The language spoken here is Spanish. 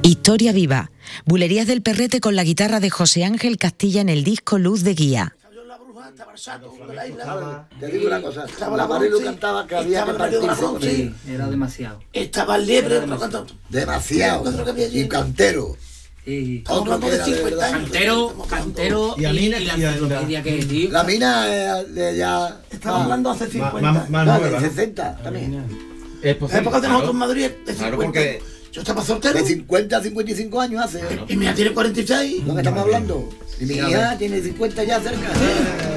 Historia viva. Bulerías del Perrete con la guitarra de José Ángel Castilla en el disco Luz de Guía. Te digo una cosa, la Marilu cantaba que había que partirse con él. Era demasiado. Estaba el liebre, Demasiado. Y Cantero. Sí. Otro que era de verdad. Cantero Y a Mina, y la y a- enciclopedia que es, tío. La Mina de ya... Estaba hablando hace 50. más No, nueva, de ¿no? 60 también. Es La posible. época de nosotros en Madrid es de 50. Claro, porque Yo estaba soltero De 50 a 55 años hace. y mi hija tiene 46. Lo que estamos hablando. Y mi hija tiene 50 ya cerca.